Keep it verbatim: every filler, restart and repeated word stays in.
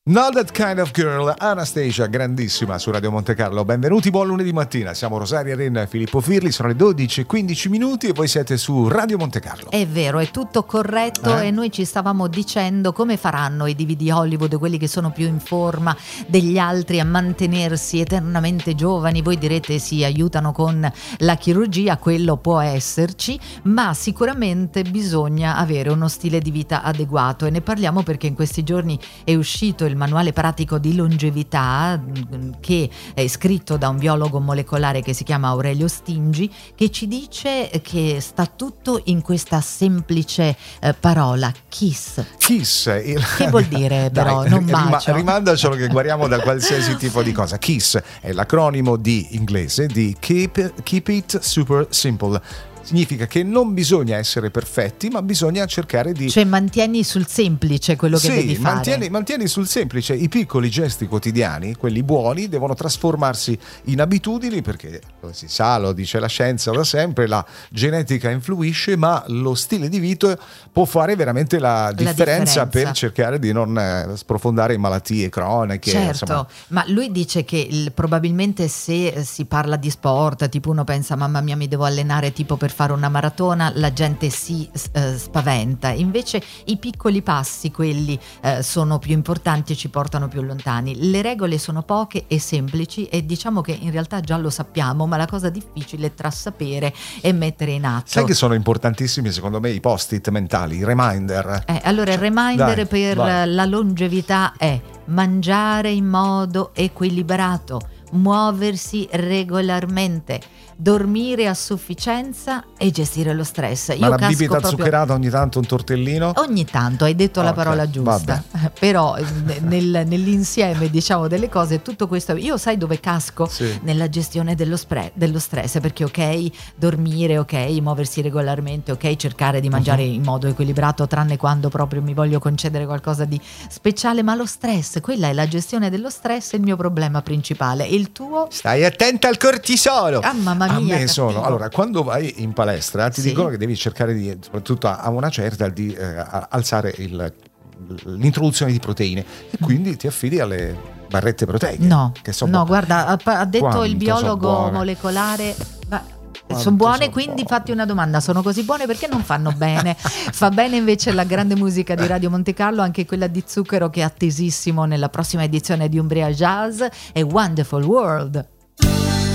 Not That Kind of Girl, Anastacia, grandissima su Radio Monte Carlo. Benvenuti, buon lunedì mattina. Siamo Rosaria Renna e Filippo Firli, sono le dodici e quindici minuti e voi siete su Radio Monte Carlo. È vero, è tutto corretto eh? E noi ci stavamo dicendo come faranno i divi di Hollywood, quelli che sono più in forma degli altri, a mantenersi eternamente giovani. Voi direte sì, aiutano con la chirurgia, quello può esserci, ma sicuramente bisogna avere uno stile di vita adeguato e ne parliamo perché in questi giorni è uscito il manuale pratico di longevità che è scritto da un biologo molecolare che si chiama Aurelio Stingi, che ci dice che sta tutto in questa semplice eh, parola kiss. Kiss il... che vuol dire però? Dai, non rima- bacio. Rimandacelo che guariamo da qualsiasi tipo di cosa. Kiss è l'acronimo di inglese di Keep, keep It Super Simple. Significa che non bisogna essere perfetti, ma bisogna cercare di... Cioè mantieni sul semplice quello che sì, devi fare. Mantieni, mantieni sul semplice. I piccoli gesti quotidiani, quelli buoni, devono trasformarsi in abitudini perché, lo si sa, lo dice la scienza da sempre, la genetica influisce, ma lo stile di vita può fare veramente la differenza, la differenza. Per cercare di non eh, sprofondare in malattie croniche. Certo, insomma. Ma lui dice che il, probabilmente se si parla di sport, tipo uno pensa mamma mia mi devo allenare tipo per fare una maratona, la gente si eh, spaventa. Invece i piccoli passi, quelli eh, sono più importanti e ci portano più lontani. Le regole sono poche e semplici e diciamo che in realtà già lo sappiamo, ma la cosa difficile è trasapere e mettere in atto. Sai che sono importantissimi secondo me i post-it mentali, i reminder. Eh, allora il reminder Dai, per vai. la longevità è mangiare in modo equilibrato, muoversi regolarmente, dormire a sufficienza e gestire lo stress. Ma Io la casco bibita proprio... zuccherata ogni tanto, un tortellino? Ogni tanto, hai detto okay, la parola giusta. Vabbè. Però nel, nell'insieme diciamo delle cose tutto questo, io sai dove casco? Sì. Nella gestione dello, spre- dello stress, perché ok dormire, ok muoversi regolarmente, ok cercare di mangiare uh-huh. in modo equilibrato tranne quando proprio mi voglio concedere qualcosa di speciale, ma lo stress, quella è la gestione dello stress, è il mio problema principale. E il tuo? Stai attenta al cortisolo. Ah, mamma mia, a me sono, allora quando vai in palestra ti sì. dicono che devi cercare di, soprattutto a una certa, di eh, alzare il, l'introduzione di proteine e quindi ti affidi alle barrette proteiche. No, che so no, buone. Guarda, ha detto Quanto il biologo so molecolare. Ma sono buone, so quindi buone. fatti una domanda: sono così buone perché non fanno bene? Fa bene invece la grande musica di Radio Monte Carlo, anche quella di Zucchero che è attesissimo nella prossima edizione di Umbria Jazz, e Wonderful World.